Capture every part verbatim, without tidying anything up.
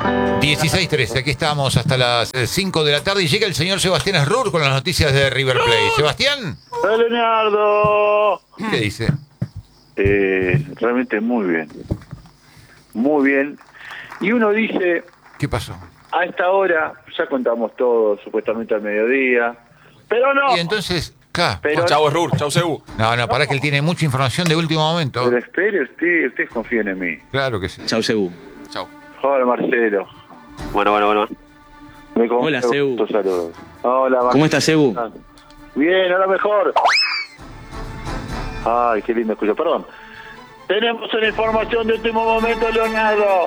dieciséis trece, aquí estamos hasta las cinco de la tarde y llega el señor Sebastián Asrur con las noticias de River Plate. Sebastián. Hola, Leonardo. ¿Qué dice? Eh, realmente muy bien. Muy bien. Y uno dice... ¿Qué pasó? A esta hora, ya contamos todo, supuestamente al mediodía. Pero no. Y entonces, acá. Pero Chau, Asrur, chau, Sebu. No, no, pará que él tiene mucha información de último momento. Pero espere, usted, ustedes confíen en mí. Claro que sí. Chau, Sebu. Chau. Hola, Marcelo. Bueno, bueno, bueno. Me con- Hola, Sebu. Tus saludos. Hola, Marcelo. ¿Cómo estás, Sebu? Bien, ahora mejor. Ay, qué lindo escucho. Perdón. Tenemos una información de último momento, Leonardo.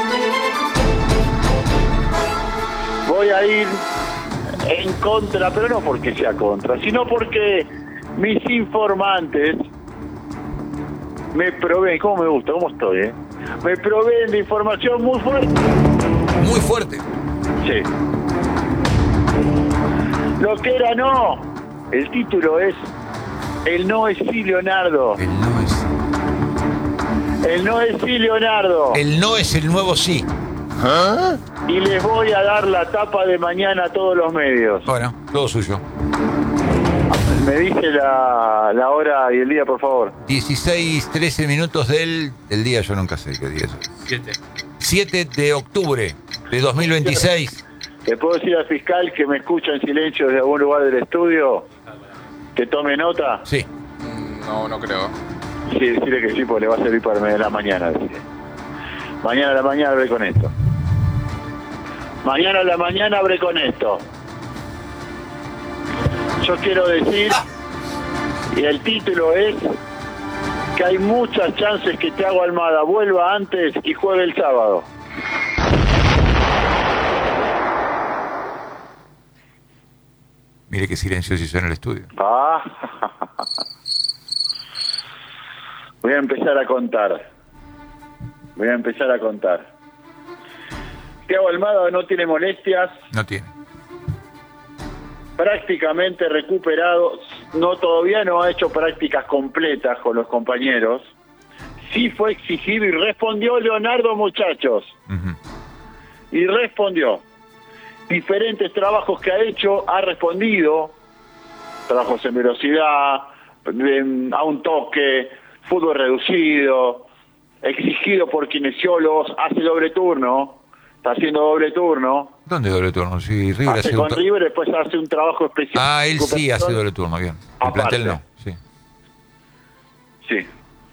Voy a ir en contra, pero no porque sea contra, sino porque mis informantes me proveen, ¿cómo me gusta? ¿Cómo estoy, eh? Me proveen de información muy fuerte. Muy fuerte. Sí. Lo que era no. El título es El no es sí, Leonardo. El no es. El no es sí, Leonardo. El no es el nuevo sí. Y les voy a dar la tapa de mañana a todos los medios. Bueno, todo suyo. Me dice la, la hora y el día, por favor. dieciséis trece minutos del, del día, yo nunca sé qué día es. Siete. siete de octubre de dos mil veintiséis. ¿Le puedo decir al fiscal que me escucha en silencio desde algún lugar del estudio? ¿Que tome nota? Sí. No, no creo. Sí, decirle que sí, porque le va a servir para la mañana. Decirle. Mañana a la mañana hablé con esto. Mañana a la mañana hablé con esto. Yo quiero decir, y el título es, que hay muchas chances que Thiago Almada vuelva antes y juegue el sábado. Mire qué silencio se hizo en el estudio. Ah. Voy a empezar a contar. Voy a empezar a contar. Thiago Almada no tiene molestias, No tiene. prácticamente recuperado, no todavía no ha hecho prácticas completas con los compañeros. Sí fue exigido y respondió Leonardo, muchachos. Ujú. Y respondió. Diferentes trabajos que ha hecho, ha respondido. Trabajos en velocidad, en- a un toque, fútbol reducido, exigido por kinesiólogos, hace doble turno, está haciendo doble turno. ¿Dónde doble turno? Sí, River Hace hace con un to- River, después hace un trabajo especial. Ah, él sí hace Recuperación. doble turno, bien. El Aparte. plantel no, sí. Sí.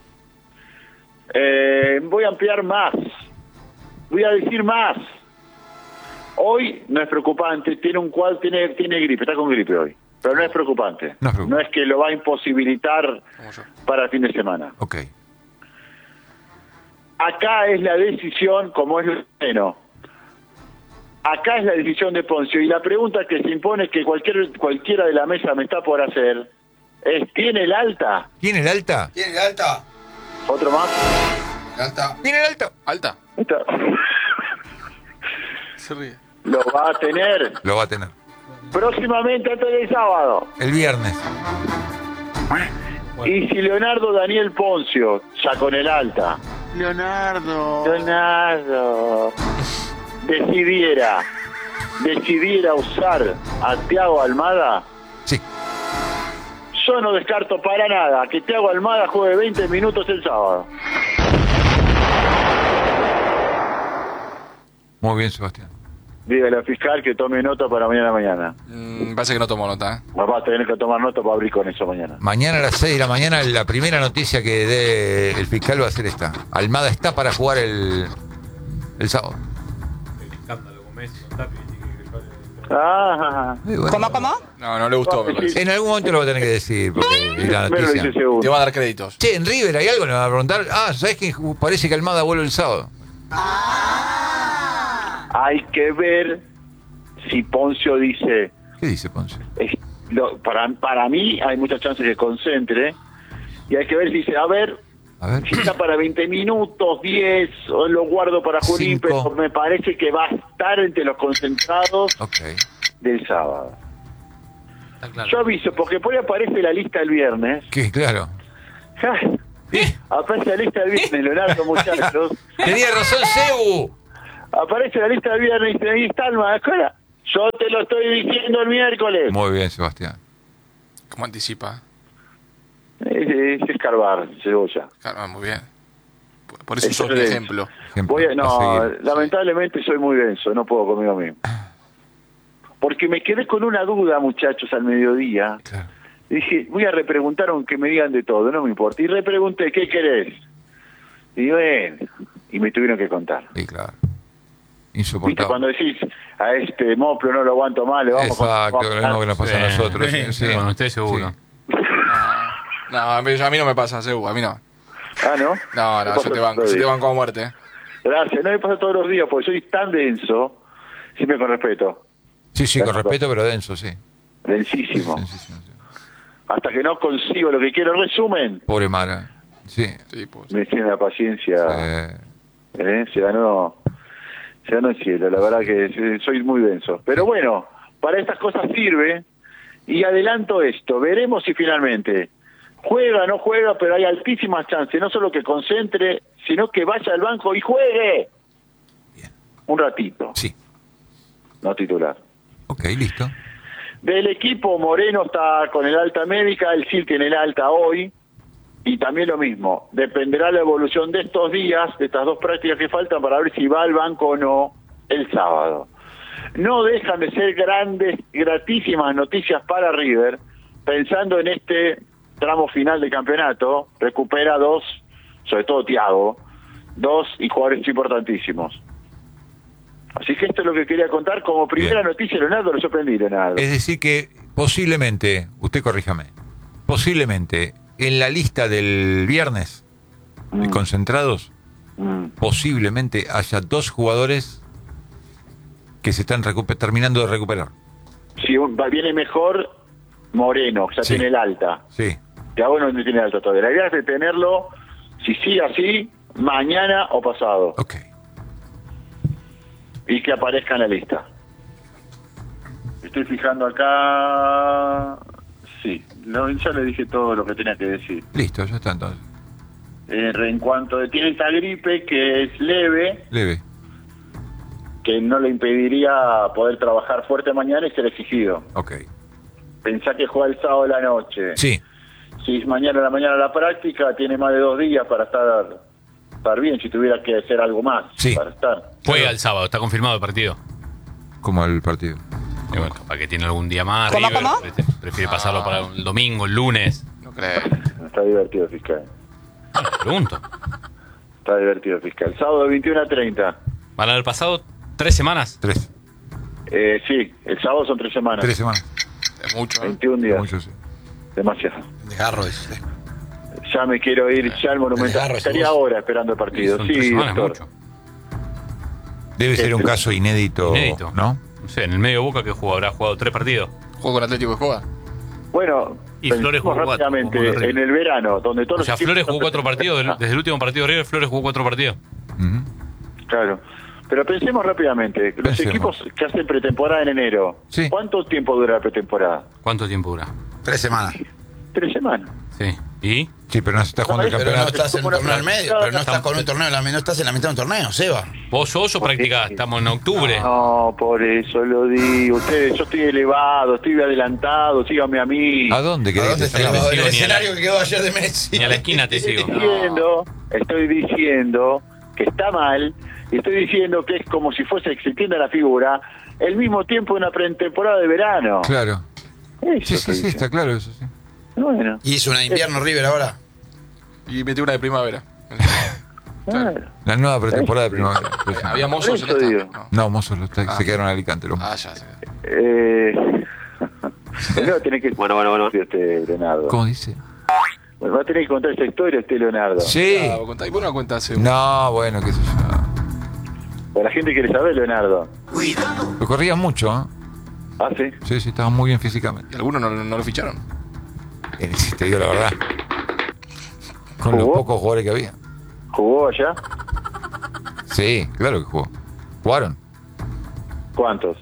Eh, voy a ampliar más. Voy a decir más. Hoy no es preocupante, tiene un cual, tiene, tiene gripe, está con gripe hoy. Pero no es preocupante. No es preocupante. No es que lo va a imposibilitar Como yo. para el fin de semana. Ok. Acá es la decisión, como es lo bueno. Acá es la decisión de Poncio. Y la pregunta que se impone, que cualquier cualquiera de la mesa me está por hacer, es, ¿tiene el alta? ¿Tiene el alta? ¿Tiene la alta? ¿Otro más? ¿Alta? ¿Tiene el alta? ¿Alta? Está. Se ríe. Lo va a tener Lo va a tener. próximamente antes del sábado. El viernes. Y si Leonardo Daniel Poncio, ya con el alta, Leonardo. Leonardo, decidiera, decidiera usar a Thiago Almada, Sí. yo no descarto para nada que Thiago Almada juegue veinte minutos el sábado. Muy bien, Sebastián. Dígale al fiscal que tome nota para mañana mañana. Mm, parece que no tomó nota, ¿eh? Va a tener que tomar nota para abrir con eso mañana. Mañana a las seis de la mañana la primera noticia que dé el fiscal va a ser esta. Almada está para jugar el, el sábado. Ah, Y bueno, ¿Cómo, cómo? No, no le gustó, me parece. en algún momento lo va a tener que decir, porque es la me lo dice noticia. seguro. Te va a dar créditos. Che, en River hay algo, le van a preguntar. Ah, ¿sabés que parece que Almada vuelve el sábado? Hay que ver si Poncio dice, ¿Qué dice Ponce? es- lo- para, para mí hay muchas chances de concentre, y hay que ver si dice, a ver, A ver. si está para veinte minutos, diez, o lo guardo para Junín, Cinco. pero me parece que va a estar entre los concentrados Ok. del sábado. Está claro. Yo aviso, porque por ahí aparece la lista el viernes. ¿Qué? Claro. Aparece la lista el viernes, Leonardo, muchachos. Tenía razón Cebu. Aparece la lista del viernes y ahí está Alma de escuela. Yo te lo estoy diciendo el miércoles. Muy bien, Sebastián. ¿Cómo anticipa? Es, es escarbar, cebolla. Claro, muy bien. Por- Por eso Es sos mi denso. ejemplo. Ejemplo, Voy a- a no, seguir. lamentablemente soy muy denso, no puedo conmigo mismo. Porque me quedé con una duda, muchachos, al mediodía. Claro. Dije, voy a repreguntar aunque me digan de todo, no me importa. Y repregunté, ¿qué querés? Y bueno, y me tuvieron que contar. Sí, claro. ¿Viste? Insoportable. Cuando decís, a este Moplo no lo aguanto más, le vamos Exacto, con... lo mismo que nos pasa a Sí, nosotros. sí, sí. con usted seguro. Sí. No, a mí, a mí no me pasa, Sebu, a mí no. Ah, ¿no? No, Me no, pasa yo te banco, todos los yo te días. banco a muerte. Gracias, no me pasa todos los días porque soy tan denso, siempre con respeto, Sí, sí, con Claro. respeto, pero denso, sí. densísimo. Sí, sí, sí, sí. Hasta que no consigo lo que quiero. En resumen, Pobre Mara. Sí. Sí, pues. me tiene la paciencia, Eh, ¿eh? se ganó se ganó el cielo, la verdad que sí, soy muy denso. Pero bueno, para estas cosas sirve y adelanto esto, veremos si finalmente juega o no juega, pero hay altísimas chances, no solo que concentre, sino que vaya al banco y juegue Bien. un ratito, sí. no titular. Ok, listo. Del equipo, Moreno está con el alta médica, el Sil tiene el alta hoy, y también lo mismo, dependerá la evolución de estos días, de estas dos prácticas que faltan, para ver si va al banco o no el sábado. No dejan de ser grandes, gratísimas noticias para River, pensando en este tramo final de campeonato, recupera dos, sobre todo Thiago, dos y jugadores importantísimos. Así que esto es lo que quería contar como primera Bien. noticia, Leonardo, lo sorprendí, Leonardo. Es decir que posiblemente, usted corríjame, posiblemente en la lista del viernes de Mm. concentrados, Mm. posiblemente haya dos jugadores que se están recuper- terminando de recuperar. Si un- va- viene mejor, Moreno, ya Sí. tiene el alta. Sí. Thiago no tiene el alta todavía. La idea es de tenerlo, si sigue así, mañana o pasado. Ok. Y que aparezca en la lista. Estoy fijando acá... Sí, no, ya le dije todo lo que tenía que decir. Listo, ya está entonces. Eh, en cuanto de, tiene esta gripe que es leve, Leve. que no le impediría poder trabajar fuerte mañana y ser exigido. Ok. Pensá que juega el sábado de la noche. Sí. Si es mañana a la mañana la práctica, tiene más de dos días para estar, estar bien, si tuviera que hacer algo más Sí. para estar. Juega el sábado, está confirmado el partido. Como el partido. Y bueno, capaz que tiene algún día más. ¿Cómo, River, cómo? pre- Prefiere pasarlo para el domingo, el lunes. No creo. Está divertido el fiscal. Pregunto. Está divertido el fiscal. Sábado de veintiuno a treinta. ¿Van a haber pasado tres semanas? Tres. Eh, sí, el sábado son tres semanas. Tres semanas. Es mucho, ¿eh? veintiún días. Mucho, sí. Demasiado. Desgarro ese. Ya me quiero ir ya al Monumental. Desgarro, Estaría seguro. ahora esperando el partido. Son Sí, tres semanas, doctor. mucho. Debe ser un caso inédito, Inédito. ¿no? No sé, en el medio Boca que jugó, habrá jugado tres partidos. Juego con Atlético de juega. Bueno, Y pensemos Flores jugó cuatro, rápidamente como River. en el verano, donde todos O sea, los equipos Flores están jugó cuatro partidos. del- presentes. Desde el último partido de River, Flores jugó cuatro partidos. Ujú. Claro. Pero pensemos rápidamente, los Pensemos. equipos que hacen pretemporada en enero, Sí. ¿cuánto tiempo dura la pretemporada? ¿Cuánto tiempo dura? Tres semanas. Tres semanas. Sí. ¿Y? Sí, pero no se está jugando el Pero Pero no campeonato. estás en un torneo al medio, pero no estás con un torneo, en la- no estás en la mitad de un torneo, Seba. ¿Vos sos o practicás? Estamos en octubre. No, por eso lo digo. Ustedes, yo estoy elevado, estoy adelantado, síganme a mí. ¿A dónde ¿A querés dónde que está te el, no llame? me sigo el ni a la- escenario que quedó ayer de Messi? Ni a la esquina te Estoy sigo. diciendo, estoy diciendo que está mal, y estoy diciendo que es como si fuese, que se entienda la figura, el mismo tiempo de una pretemporada de verano. Claro. Eso Sí, sí, estoy sí, diciendo. está claro eso, sí. Bueno, Y hizo una de invierno River ahora. Y metió una de primavera. claro. La nueva pretemporada de primavera. Pues, Eh, Había Por mozos eso en esta. digo. No. No, mozos los está- Ah. se quedaron en Alicante. Los Ah, ya sé. Eh... no, tenés que... Bueno, bueno, bueno. Este, Leonardo. ¿Cómo dice? Bueno, va a tener que contar esa historia este Leonardo. Sí. Ah, vos contá- y vos no contás, Sebu. No, bueno, qué sé yo. Pues la gente quiere saber, Leonardo. Lo corría mucho, ¿eh? ¿Ah, sí? Sí, sí, estaba muy bien físicamente. ¿Y algunos no, no lo ficharon? Eh, sí, te digo la verdad. Con los ¿Jugó? pocos jugadores que había. ¿Jugó allá? Sí, claro que jugó. ¿Jugaron? ¿Cuántos?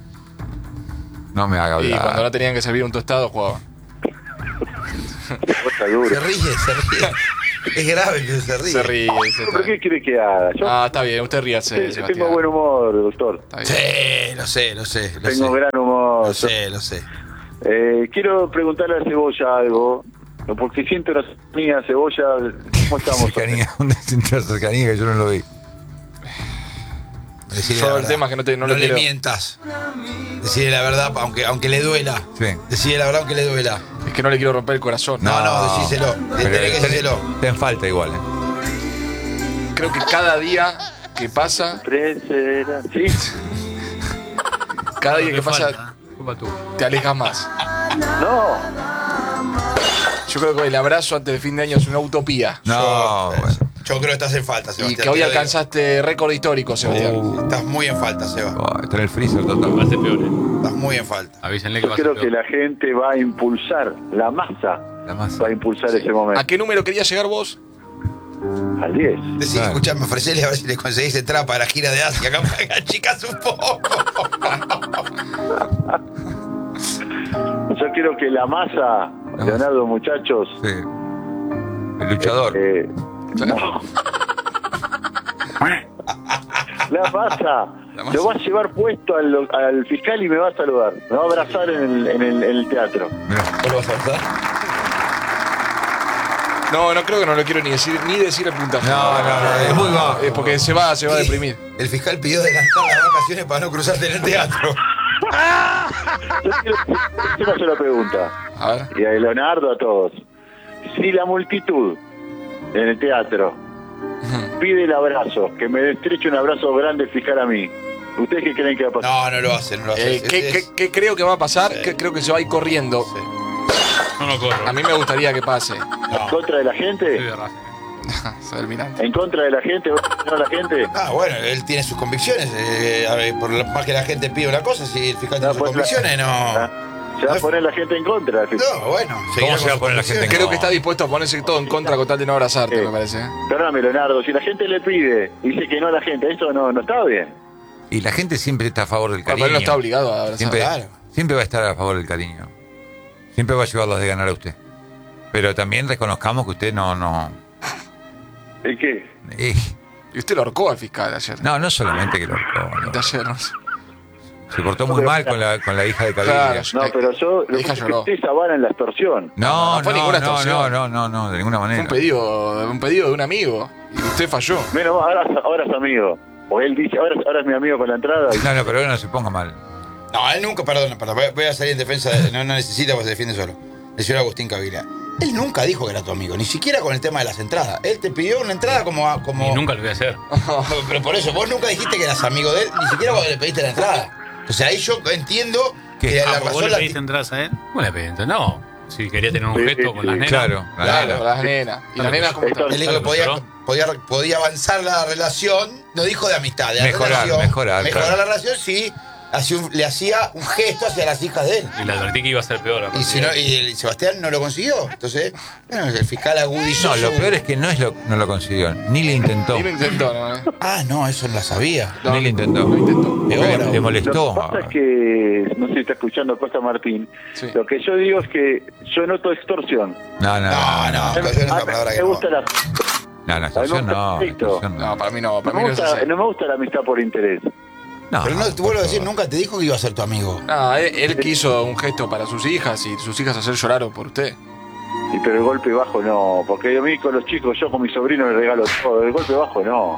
No me haga Y cuando no hablar. tenían que servir un tostado, jugaba. Cosa dura. Se ríe, se ríe. Es grave que se ríe. Se ríe. se ¿Pero está- qué quiere que haga? Yo Ah, está bien, usted ríase, te- Sebastián. tengo buen humor, doctor. Está bien. Sí, lo sé, lo sé. Lo Tengo sé. gran humor. Lo sé, lo sé. Eh, quiero preguntarle a Cebolla algo, porque siento la cercanía, Cebolla, ¿cómo estamos? Cercanía, ¿dónde siento la cercanía que yo no lo vi? Decirle Solo la el verdad. tema es que no te- no le le quiero- mientas. Decirle la verdad, aunque, aunque le duela. Sí. Decirle la verdad, aunque le duela. Es que no le quiero romper el corazón. No, no, decíselo. Pero Tenés que ten- decírselo. ten falta igual, ¿eh? Creo que cada día que pasa, Presera- ¿Sí? cada día Te que pasa, falta. Culpa tuya. te alejas más. No, Yo creo que el abrazo antes del fin de año es una utopía. No, yo, bueno. yo creo que estás en falta, Y Sebastián. que hoy te lo digo. alcanzaste récord histórico, Sebastián. Uh, Estás muy en falta, Seba. oh, está en el freezer Va a total. ser peor, ¿eh? Estás muy en falta. Avísenle que va yo a ser creo peor. que la gente va a impulsar, la masa La masa. va a impulsar ese momento. ¿A qué número querías llegar vos? Al diez. Decí, Claro. escuchame, ofrecele a ver si le conseguís entrada para la gira de Asia. Acá para chicas un poco. Yo quiero que la masa, La Leonardo, muchachos, Sí. El luchador. eh, no. La masa La masa. lo va a llevar puesto al, al fiscal y me va a saludar. Me va a abrazar en el, en el, en el teatro. Mirá. ¿Vos lo vas a hacer? No, no creo que no lo quiero ni decir, ni decir el puntaje. No, no, no, es muy bajo. Es porque se va, se va a deprimir. El fiscal pidió adelantar las vacaciones para no cruzarte en el teatro. Yo quiero hacer una sola pregunta. A ver. Y a Leonardo, a todos. Si la multitud en el teatro pide el abrazo, que me estreche un abrazo grande el fiscal a mí, ¿ustedes qué creen que va a pasar? No, no lo hace, no lo hace. Eh, ¿qué, qué- qué creo que va a pasar? Sí. Que creo que se va a ir corriendo. No, no corro. A mí me gustaría que pase. ¿En contra de la Soy gente? de Racing. Soy almirante. ¿En contra de la gente? ¿No la gente? Ah, bueno, él tiene sus convicciones. Eh, a ver, por lo más que la gente pide una cosa, si el fiscal tiene No, sus pues, convicciones, no. Ah, Se va a poner la gente en contra del fiscal. No, bueno. seguirá ¿Cómo con se va a sus poner la gente en convicciones. Creo que está dispuesto a ponerse todo en contra con tal de no abrazarte, Sí. me parece. ¿eh? Perdóname, Leonardo, si la gente le pide y dice que no a la gente, eso no, no está bien. Y la gente siempre está a favor del Pero cariño. él no está obligado a abrazar. Siempre, Claro. siempre va a estar a favor del cariño. Siempre va a llevarlos de ganar a usted. Pero también reconozcamos que usted no, no. ¿Y qué? eh, Y usted lo ahorcó al fiscal ayer. no, no solamente que lo no, De ayer, no sé. se portó muy mal con la, con la hija de Claro, Caviria. No, pero yo La lo hija que lloró. ustedes avalan la extorsión. No, No, no no, fue ninguna no, no, extorsión. no, no, no, de ninguna Fue manera. un pedido, un pedido de un amigo. Y usted falló. Menos mal, ahora, ahora es amigo. O él dice, ahora, ahora es mi amigo con la entrada. Y... No, no, pero ahora no se ponga mal. No, él nunca, perdón, perdón, voy a- voy a salir en defensa, de, no, no necesita porque se defiende solo. El señor Agustín Caviria. Él nunca dijo que era tu amigo, ni siquiera con el tema de las entradas. Él te pidió una entrada como... a- como... Y nunca lo voy a hacer. No, pero por eso, vos nunca dijiste que eras amigo de él, ni siquiera cuando le pediste la entrada. O sea, ahí yo entiendo ¿Qué? que Ah, la ¿Vos razón le la... pediste entradas a él? ¿Cómo le pedí? No. Si quería tener un Sí, gesto sí, con sí. las nenas. Claro, la Claro, nena. las nenas. ¿Y las nenas cómo Esto- están? Él dijo que podía, ¿Lloró? podía, podía avanzar la relación, no dijo de amistad, de la Mejorar, relación. mejorar, Mejorar claro. la relación, sí, hacía un- le hacía un gesto hacia las hijas de él. Y le advertí que iba a ser peor. a Y, partir si de no, ahí. y el Sebastián no lo consiguió. Entonces, bueno, el fiscal agudizó. No, lo su- peor es que no es lo, no lo consiguió. Ni le intentó. Ni lo intentó, ¿no? ¿Eh? Ah, no, eso no la sabía. No, Ni lo intentó. Lo intentó. Porque Peor le, aún. le Lo molestó. que pasa es que, no sé si está escuchando Costa Martín, Sí. lo que yo digo es que yo noto extorsión. No, no, No, no, A mí- extorsión es a una mí palabra que me no. gusta la, No, no, extorsión no. Perfecto. extorsión no. No, para mí no. no, Para mí me no es gusta, así. no me gusta la amistad por interés. No, Pero no, te por vuelvo a decir, favor. nunca te dijo que iba a ser tu amigo. No, él, él quiso un gesto para sus hijas y sus hijas ayer lloraron por usted. Y pero el golpe bajo no, porque a mí con los chicos, yo con mi sobrino le regalo todo, el golpe bajo no.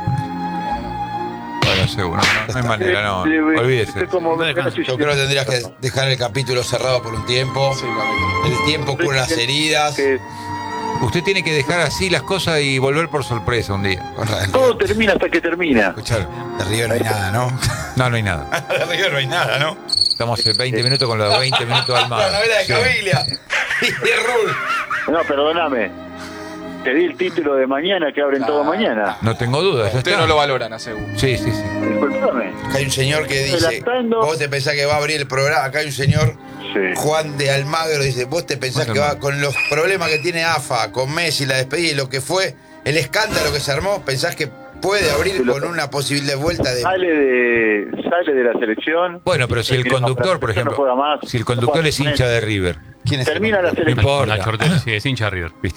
Bueno, seguro. No, no hay manera, no. Sí, sí, Olvídese. es como- No descanse. Yo creo que tendrías que dejar el capítulo cerrado por un tiempo. Sí, para mí. El tiempo cura las heridas. que Usted tiene que dejar así las cosas y volver por sorpresa un día. todo termina hasta que termina. Escuchar, de Río no hay nada, ¿no? No, no hay nada. De Río no hay nada, ¿no? Estamos en veinte minutos con los veinte minutos al La mar. novela de Sí. Cavilia. Y de Rul. No, perdóname. Te di el título de mañana que abren todo mañana. No tengo dudas. ya Ustedes está. no lo valoran, aseguro. Sí, sí, sí. Disculpame. Acá hay un señor que dice, Adelantando. vos te pensás que va a abrir el programa, acá hay un señor, Sí. Juan de Almagro, dice, vos te pensás Juan de que va Almagro. con los problemas que tiene A F A, con Messi, la despedida y lo que fue, el escándalo que se armó, pensás que puede abrir con una posible vuelta de... Sale de sale de la selección. Bueno, pero si el Y no, conductor, por la selección ejemplo, no juega más, si el no conductor juega es hincha más. de River, ¿Quién es? Termina la no selección. importa. Nacho Ortega, sí, es hincha de River. ¿Viste?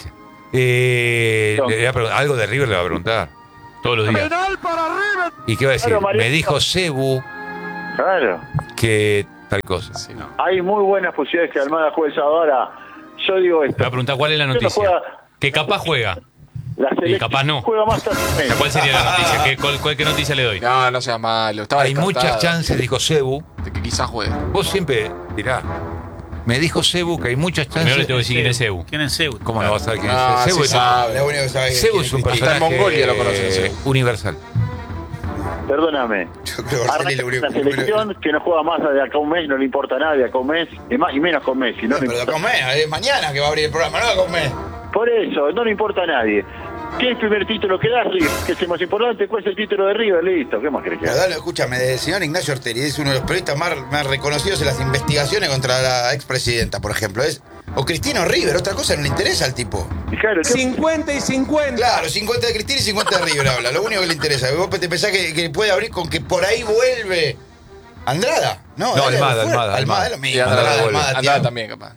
Eh, le voy a preguntar- algo de River le va a preguntar. Todos los días. ¿Y qué va a decir? Claro, Mariano. Me dijo Cebu Claro. que tal cosa. Sí, no. Hay muy buenas posibilidades que Almada juegue el sábado. Ahora, yo digo Le esto. voy a preguntar cuál es la No noticia. juega- Que capaz juega. La selección capaz no. juega más tarde. O sea, ¿cuál sería la noticia? ¿Qué, cuál, cuál- qué noticia le doy? No, no seas malo. Estaba Hay muchas descartado chances, dijo Cebu. de que quizás juegue. Vos siempre dirá. Me dijo Cebu que hay muchas Primero chances. le tengo que decir quién es Ebu. ¿Quién es Zeus? ¿Cómo no vas a saber quién Ah, es? Cebu sí es, sabe. Lo único que sabe es Cebu quién es un Cristina. Hasta en personaje Mongolia lo conocen, eh, Cebu. universal. Perdóname. Yo creo que Arceli Arranca lo único la selección que no juega más de acá a un mes, no le importa a nadie, acá a un mes, y, más, y menos con Messi. No No, le pero importa. con mes, es mañana que va a abrir el programa, no con mes. Por eso, no le importa a nadie. ¿Qué es el primer título que da River? ¿Qué es el más importante? ¿Cuál es el título de River? Listo, ¿qué más querés que Pero haga? dale, escúchame, el señor Ignacio Orteri es uno de los periodistas más, más reconocidos en las investigaciones contra la expresidenta, por ejemplo. Es, o Cristina o River, otra cosa no le interesa al tipo. Y claro, ¿qué- cincuenta y cincuenta. Claro, cincuenta de Cristina y cincuenta de River habla, lo único que le interesa. Vos te pensás que, que puede abrir con que por ahí vuelve Andrada. No, No, dale, Almada, fuerte. Almada, Almada es lo Almada. mismo. Y Andrada, Andrada, vuelve. Almada, Andrada Thiago. también, capaz.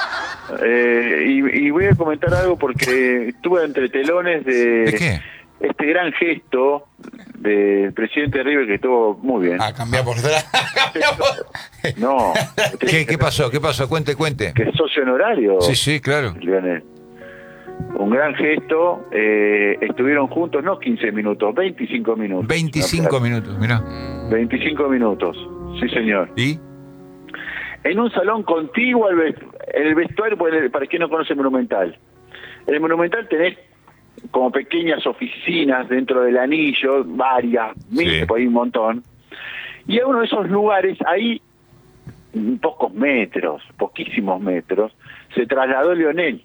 Eh, y, y voy a comentar algo porque estuve entre telones de, ¿De qué? este gran gesto del presidente de River que estuvo muy bien. Ah, cambia por atrás. Cambia por- No, ¿Qué, ¿Qué pasó? ¿Qué pasó? Cuente, cuente. que es socio honorario. Sí, sí, claro. Lionel. Un gran gesto. eh, estuvieron juntos, no quince minutos, veinticinco minutos. veinticinco minutos, mirá. veinticinco minutos, sí señor. ¿Y? En un salón contiguo al vest- el vestuario, pues, para quien no conoce el Monumental. En el Monumental tenés como pequeñas oficinas dentro del anillo, varias, miles, Sí. por ahí un montón. Y a uno de esos lugares, ahí, en pocos metros, poquísimos metros, se trasladó Lionel.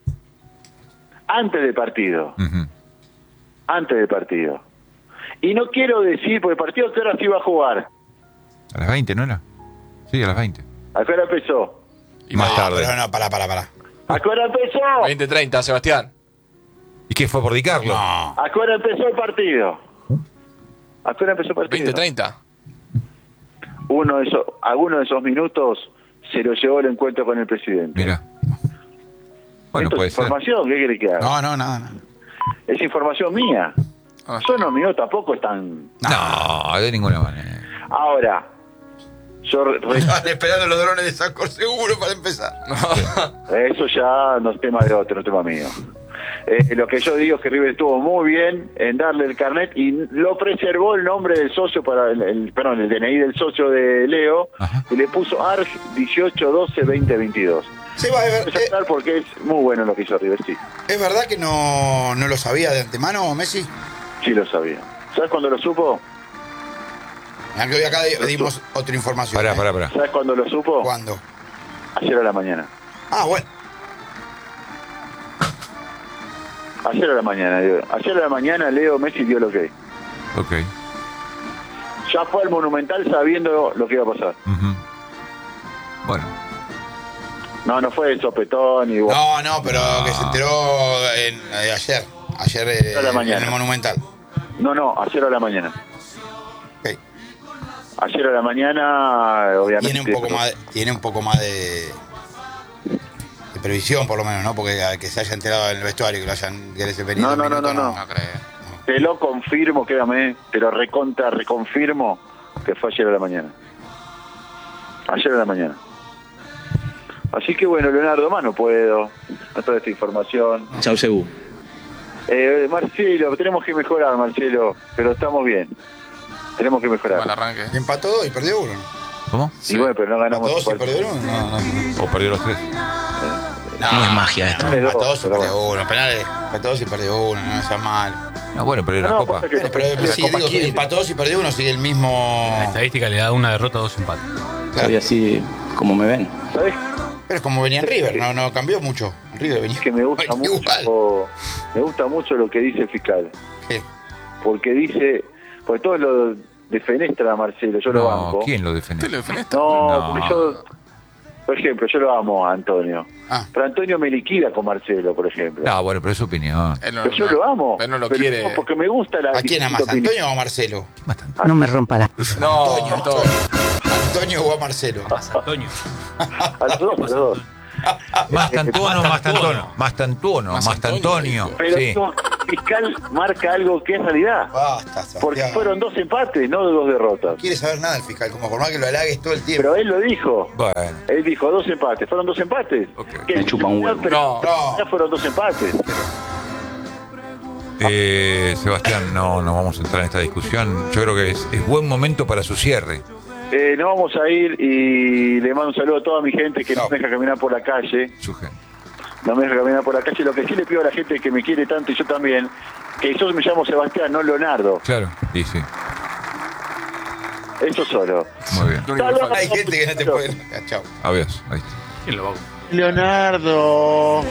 Antes del partido. Ujú. Antes del partido. Y no quiero decir, porque el partido, ¿qué hora se iba a jugar? A las veinte, ¿no era? Sí, a las veinte. ¿A qué hora empezó? Y Más No, tarde. pero no, pará, pará, pará. ¿A qué hora empezó? veinte treinta, Sebastián. ¿Y qué fue por Di Carlo? No. ¿A qué hora empezó el partido? ¿A qué hora empezó el partido? veinte treinta. Uno de esos, alguno de esos minutos se lo llevó el encuentro con el presidente. Mira. Bueno, Esto puede es ser. información, ¿qué quiere que haga? No, no, nada, no. Es información mía. Ah. Son unos minutos, tampoco están... No, de ninguna manera. Ahora, yo re- Estaban esperando los drones de Sancor seguro para empezar. eso ya no es tema de otro, no es tema mío. Eh, lo que yo digo es que River estuvo muy bien en darle el carnet y lo preservó el nombre del socio para el, el- perdón, el D N I del socio de Leo. Ajá. Y le puso A R G dieciocho doce veinte veintidós. Se va, es, ver- Resaltar porque es muy bueno lo que hizo River, sí, ¿es verdad que no, no lo sabía de antemano, Messi? sí lo sabía. ¿Sabes cuándo lo supo? Aunque hoy acá di- dimos otra información. Pará, ¿eh? pará, pará. ¿Sabes cuándo lo supo? ¿Cuándo? Ayer a la mañana. Ah, bueno. Ayer a la mañana, digo. Ayer a la mañana Leo Messi dio lo que. Ok. Ya fue al Monumental sabiendo lo que iba a pasar. Ujú. Bueno. No, no fue de sopetón y... No, no, pero que se enteró en- eh, ayer. Ayer eh, A la mañana. en el Monumental. No, no, ayer a la mañana. Ok. Ayer a la mañana, obviamente... Tiene un poco más, de- tiene un poco más de, de previsión, por lo menos, ¿no? Porque a- que se haya enterado en el vestuario, que lo hayan que les he venido No, un no, no, minuto, no, no. No creo. Te lo confirmo, quédame, te lo recontra, reconfirmo que fue ayer a la mañana. Ayer a la mañana. Así que bueno, Leonardo, más no puedo. No toda esta información. Chau, Cebu. Eh, Marcelo, tenemos que mejorar, Marcelo, pero estamos bien. Tenemos que Buen mejorar. arranque. Y empató dos y perdió uno. ¿Cómo? Y bueno, pero no ¿Empató ganamos. dos y perdió uno? No, no. no. ¿O perdió los tres? No es magia esto. Tres, dos, Empató dos y pero perdió bueno. uno. Penales, empató dos y perdió uno, no sea mal. No, bueno, pero en la No, Copa. pasa que- Bueno, pero la sí, Copa digo, quiere. empató dos y perdió uno, sigue el mismo. La estadística le da una derrota, dos empates. Soy así como me ven. ¿Sabes Pero es como venía en River, no, no cambió mucho. River venía. que me gusta venía igual. mucho? Me gusta mucho lo que dice el fiscal. ¿Qué? Porque dice, porque todos lo defenestran a Marcelo, yo lo No, banco. ¿quién lo ¿Te defendió? lo defendiste? No, No. porque yo, por ejemplo, yo lo amo a Antonio. Ah. Pero Antonio me liquida con Marcelo, por ejemplo. No, bueno, pero es su opinión. Él no, pero yo no- lo amo. Él no lo pero quiere. no, porque me gusta la... ¿A quién amas? distinta opinión. ¿Antonio o a Marcelo? Bastante. No me rompa la... No, Antonio, Antonio. Antonio o a Marcelo. Antonio. A los dos, a los dos. Más tantuono, más tantono, más tantuono, más tantonio. Pero Sí. no, el fiscal marca algo que es realidad. Basta, Sebastián. Porque fueron dos empates, no dos derrotas. No quiere saber nada el fiscal, como por más que lo halagues todo el tiempo. Pero él lo dijo. Bueno. Él dijo dos empates. ¿Fueron dos empates? Ok. Que Me chupa un huevo. Pero No, ya fueron dos empates. Eh, Sebastián, no, no vamos a entrar en esta discusión. Yo creo que es, es buen momento para su cierre. Eh, nos vamos a ir y le mando un saludo a toda mi gente que No. no me deja caminar por la calle. Su gente. No me deja caminar por la calle. Lo que sí le pido a la gente que me quiere tanto y yo también, que yo me llamo Sebastián, no Leonardo. Claro, y sí. Eso solo. Muy bien. Lo único que falta. Hay gente que no te puede. Ah, chao. Adiós. Ahí está. ¿Quién lo va a Leonardo.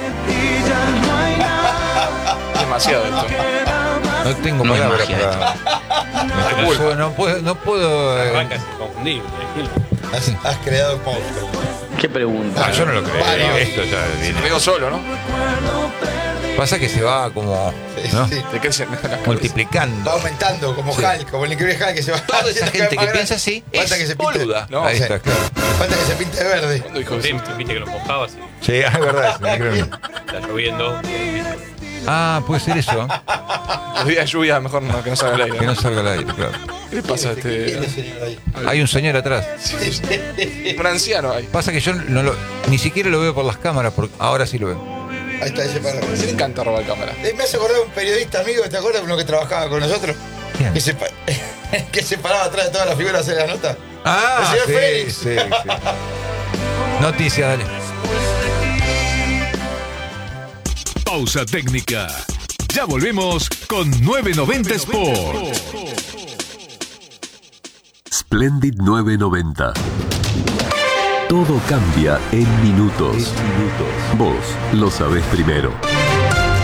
Demasiado esto. No tengo No es palabras magia para. No puedo, no puedo, no puedo. eh, Arranca es inconfundible. Has, has creado un monstruo. ¿Qué pregunta? Ah, yo no lo creo. Varios. Esto ya viene. Me veo solo, ¿no? Pasa que se va como. ¿no? Sí. Te crecen las cabezas. Va multiplicando. aumentando, como Sí. Hulk, como el increíble Hulk que se va Toda esa haciendo gente cada vez que más piensa grande. así Falta es que se pinte. boluda. No, Ahí sí. está, claro. Falta que se pinte de verde. ¿Cuándo dijo Sí, eso? viste que lo mojabas y Sí, es verdad. es increíble. está lloviendo. Ah, puede ser eso. Los días de lluvia, mejor no, que no salga al aire. Que no salga al aire, claro. ¿Qué le pasa a ¿Quién es este? señor ahí? Hay un señor atrás. Un anciano ahí. Pasa que yo no lo, ni siquiera lo veo por las cámaras, porque ahora sí lo veo. Ahí está ese parado. Se le encanta robar cámara. Eh, Me hace acordar un periodista amigo, ¿te acuerdas uno que trabajaba con nosotros? ¿Quién? Que se, pa- que se paraba atrás de todas las figuras de la nota. Ah, El señor sí, Félix. sí, sí. Noticias, dale. Pausa técnica. Ya volvemos con nueve noventa Sport. Splendid nueve noventa. Todo cambia en minutos. Vos lo sabés primero.